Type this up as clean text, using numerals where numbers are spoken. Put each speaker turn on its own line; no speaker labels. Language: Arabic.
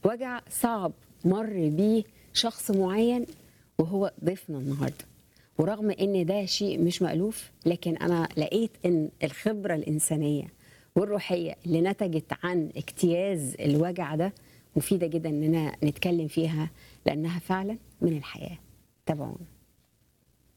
وجع صعب مر بيه شخص معين وهو ضيفنا النهارده. ورغم ان ده شيء مش مألوف، لكن انا لقيت ان الخبرة الإنسانية والروحية اللي نتجت عن اجتياز الوجع ده مفيدة جدا اننا نتكلم فيها، لانها فعلا من الحياة. تابعونا.